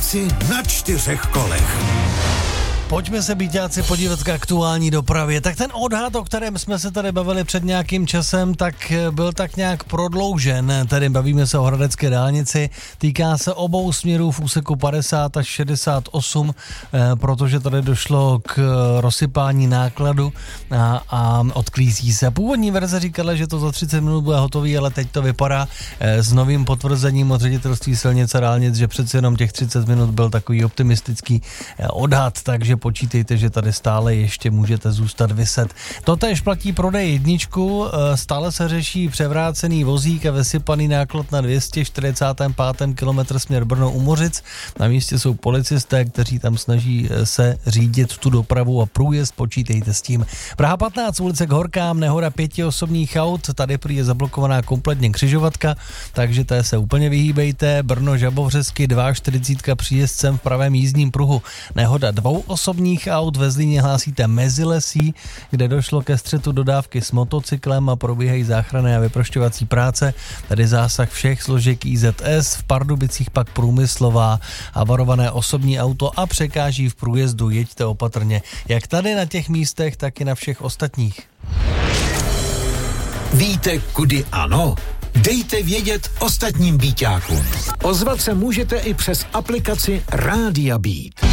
Byťáci na 4 kolech. Pojďme se, byťáci, podívat k aktuální dopravě. Tak ten odhad, o kterém jsme se tady bavili před nějakým časem, tak byl tak nějak prodloužen. Tady bavíme se o hradecké dálnici. Týká se obou směrů v úseku 50 až 68, protože tady došlo k rozsypání nákladu a odklízí se. Původní verze říkala, že to za 30 minut bude hotový, ale teď to vypadá s novým potvrzením od ředitelství silnic a dálnic, že přeci jenom těch 30 minut byl takový optimistický odhad, takže počítejte, že tady stále ještě můžete zůstat viset. Totéž platí pro D1, stále se řeší převrácený vozík a vysypaný náklad na 245. kilometr směr Brno u Mořic. Na místě jsou policisté, kteří tam snaží se řídit tu dopravu a průjezd, počítejte s tím. Praha 15, ulice k Horkám, nehoda 5 osobních aut, tady prý je zablokovaná kompletně křižovatka, takže té se úplně vyhýbejte. Brno Žabovřesky 42 příjezd sem v pravém jízdním pruhu, nehoda 2 osobních aut, ve Zlíně hlásíte Mezilesí, kde došlo ke střetu dodávky s motocyklem a probíhají záchranné a vyprošťovací práce. Tady zásah všech složek IZS, v Pardubicích pak průmyslová, havarované osobní auto a překáží v průjezdu, jeďte opatrně. Jak tady na těch místech, tak i na všech ostatních. Víte, kudy ano? Dejte vědět ostatním byťákům. Ozvat se můžete i přes aplikaci Rádia Beat.